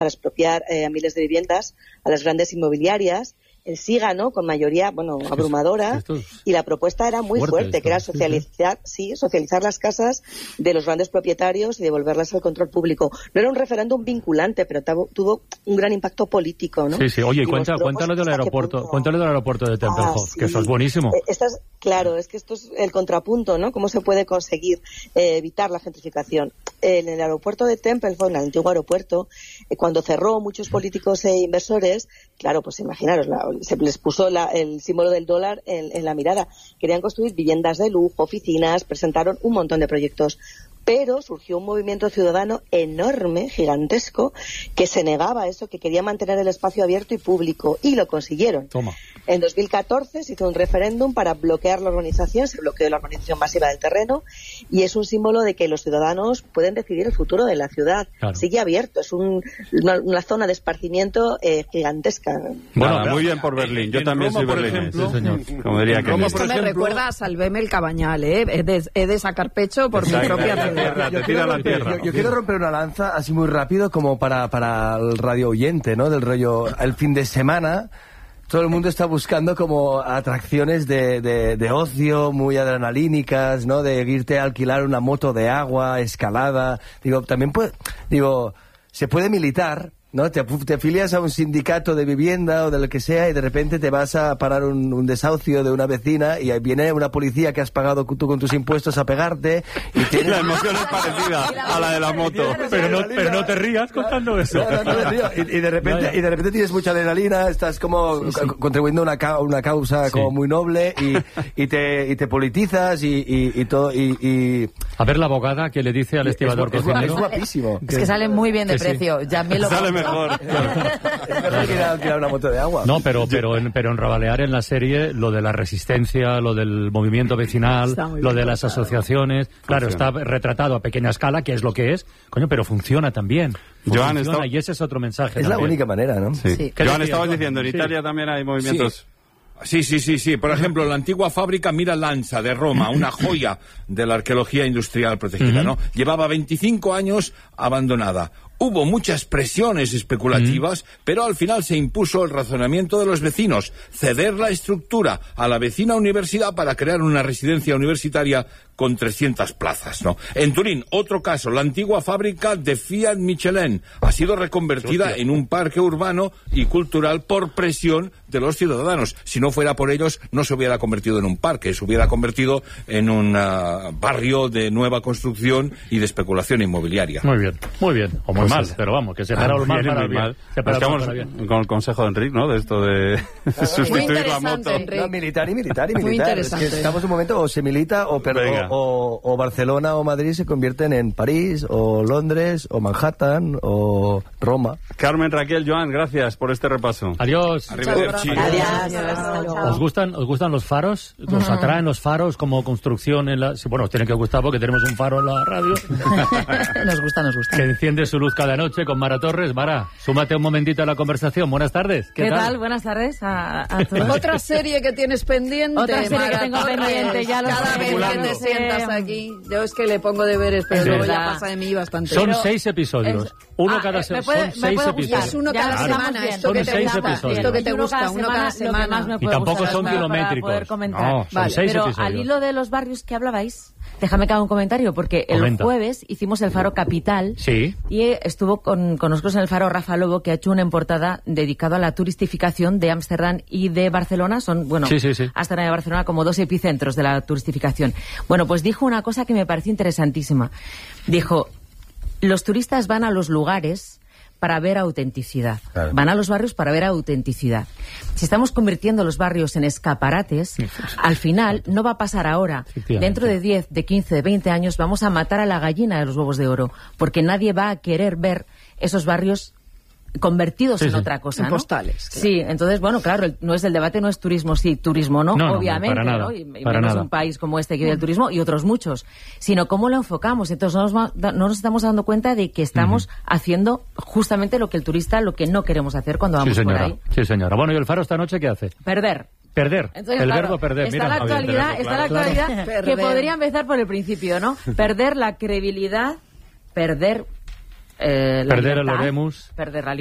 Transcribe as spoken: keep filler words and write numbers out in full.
para expropiar eh, a miles de viviendas a las grandes inmobiliarias. El sí ganó con mayoría, bueno, abrumadora, Esto es y la propuesta era muy fuerte, fuerte, esto, que era sí, socializar, sí, sí, socializar las casas de los grandes propietarios y devolverlas al control público. No era un referéndum vinculante, pero tuvo, tuvo un gran impacto político, ¿no? Sí, sí. Oye, Y cuenta, mostró, cuéntalo pues, del hasta qué aeropuerto, punto- cuéntalo del aeropuerto de Tempelhof, Ah, sí. que eso es buenísimo. Eh, Esta es, claro, es que esto es el contrapunto, ¿no? ¿Cómo se puede conseguir eh, evitar la gentrificación? En el aeropuerto de Tempelhof, en el antiguo aeropuerto, eh, cuando cerró, muchos políticos e inversores, claro, pues imaginaros, la, se les puso la, el símbolo del dólar en, en la mirada. Querían construir viviendas de lujo, oficinas, presentaron un montón de proyectos. Pero surgió un movimiento ciudadano enorme, gigantesco, que se negaba a eso, que quería mantener el espacio abierto y público, y lo consiguieron. Toma. En dos mil catorce se hizo un referéndum para bloquear la urbanización, se bloqueó la urbanización masiva del terreno, y es un símbolo de que los ciudadanos pueden decidir el futuro de la ciudad. Claro. Sigue abierto, es un, una, una zona de esparcimiento eh, gigantesca. Bueno, Bueno, muy bien por Berlín. Yo en también Roma, soy por berlinés. ejemplo, Sí, señor. Como diría en que Roma, Luis. por Esto me ejemplo- recuerda a Salveme el Cabañal, ¿eh? He de, he de sacar pecho por mi Exacto, propia la ciudad. tierra, te Yo tira quiero la romper- tierra. Yo, yo quiero romper una lanza así muy rápido como para, para el radio oyente, ¿no? Del rollo, el fin de semana, todo el mundo está buscando como atracciones de, de, de ocio muy adrenalínicas, ¿no? De irte a alquilar una moto de agua, escalada. Digo, también puede, digo, se puede militar, ¿no? Te, te afilias a un sindicato de vivienda o de lo que sea y de repente te vas a parar un, un desahucio de una vecina y ahí viene una policía que has pagado tú con tus impuestos a pegarte y tienes... La emoción es parecida a la de la moto. Pero no, pero no te rías contando eso. No, no, no me río. Y, y de repente, Vaya. y de repente tienes mucha adrenalina, estás como co- contribuyendo a una, ca- una causa Sí. como muy noble y, y, te, y te politizas y, y, y todo. Y, y A ver la abogada que le dice al estibador es, gua- es cocinero. guapísimo. Es que sale muy bien de Que sí. precio. Ya me lo Sale compro. mejor. Es mejor que ir a alquilar una moto de agua. No, pero, pero, en, pero en Rabalear, en la serie, lo de la resistencia, lo del movimiento vecinal, Está muy lo bien de las contado. asociaciones, claro, Funciona. está retratado a pequeña escala, que es lo que es, coño, pero funciona también. Joan, Funciona, estaba- y ese es otro mensaje. Es la también. única manera, ¿no? Sí. Sí. ¿Qué Joan, decías, estabas Joan? diciendo, en Sí. Italia también hay movimientos... Sí, sí, sí, sí. Por ejemplo, la antigua fábrica Mira Lanza de Roma, una joya de la arqueología industrial protegida, ¿no? Llevaba veinticinco años abandonada. Hubo muchas presiones especulativas, pero al final se impuso el razonamiento de los vecinos, ceder la estructura a la vecina universidad para crear una residencia universitaria con trescientas plazas, ¿no? En Turín, otro caso, la antigua fábrica de Fiat Michelin ha sido reconvertida en un parque urbano y cultural por presión de los ciudadanos. Si no fuera por ellos, no se hubiera convertido en un parque, se hubiera convertido en un uh, barrio de nueva construcción y de especulación inmobiliaria. Muy bien, muy bien. O muy Pues mal, sí. pero vamos, que se para Ah, el mal bien, para el muy bien. mal. Se para Nos el mal quedamos para el bien. con el consejo de Enric, ¿no? De esto de sustituir la interesante, moto. Enric. No, militar y militar y Muy militar. Es interesante. que estamos en un momento o se milita o, per- Venga. o, o, o Barcelona o Madrid se convierten en París o Londres o Manhattan o Roma. Carmen, Raquel, Joan, gracias por este repaso. Adiós. Arrivederci. ¿Os gustan, ¿Os gustan los faros? ¿Os atraen los faros como construcción en la...? Sí, bueno, os tienen que gustar porque tenemos un faro en la radio Nos gusta, nos gusta. que enciende su luz cada noche con Mara Torres. Mara, súmate un momentito a la conversación. Buenas tardes. ¿Qué, tal? Buenas tardes a, a todos. Otra serie que tienes pendiente. Otra serie que tengo Torres. pendiente, ya lo Cada sé. vez que te Acumulando. sientas aquí, yo es que le pongo deberes, pero Es luego ya verdad. pasa de mí bastante. Son Pero seis episodios. es- Uno Ah, cada eh, semana. me puede- Son me seis puede episodios. gustar. es uno Ya cada lo estamos semana, bien. esto Son que te seis gusta, episodios. esto que te Uno gusta, cada uno cada Lo que semana. más me Y puede tampoco gustar son para- kilométricos. Para poder comentar. No, son Vale, seis pero episodios. al hilo de los barrios que hablabais, déjame que haga un comentario, porque el Comenta. jueves hicimos el Faro Capital. Sí. Y estuvo con, con nosotros en el Faro Rafa Lobo, que ha hecho una portada dedicado a la turistificación de Ámsterdam y de Barcelona. Son, bueno, Sí, sí, sí. Ámsterdam y Barcelona como dos epicentros de la turistificación. Bueno, pues dijo una cosa que me pareció interesantísima. Dijo, los turistas van a los lugares para ver autenticidad. Claro. Van a los barrios para ver autenticidad. Si estamos convirtiendo los barrios en escaparates, al final no va a pasar ahora. Efectivamente. Dentro de diez, de quince, de veinte años vamos a matar a la gallina de los huevos de oro, porque nadie va a querer ver esos barrios convertidos Sí, en sí. otra cosa, En ¿no? postales, claro. Sí, entonces, bueno, claro, el- no es el debate, no es turismo sí, turismo no, No, no, obviamente, para nada, ¿no? Y, y para menos nada. un país como este que vive el turismo y otros muchos, sino cómo lo enfocamos. Entonces no nos, va- da- no nos estamos dando cuenta de que estamos haciendo justamente lo que el turista, lo que no queremos hacer cuando Sí, vamos por señora. ahí. Sí, señora. Bueno, ¿y el faro esta noche qué hace? Perder. Perder. Entonces, el claro, verbo perder. Está Mira, la Javier, actualidad, teléfono, está la claro. actualidad que Perder. podría empezar por el principio, ¿no? Perder la credibilidad, perder eh, la Perder el libertad, Oremus. perder la